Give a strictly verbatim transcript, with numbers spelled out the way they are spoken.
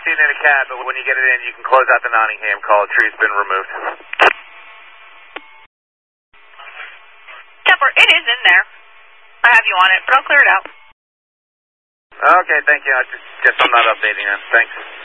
seen in a cab, but when you get it in, you can close out the Nottingham call. The tree's been removed. Temper, it is in there. I have you on it, but I'll clear it out. Okay, thank you. I just guess I'm not updating them. Thanks.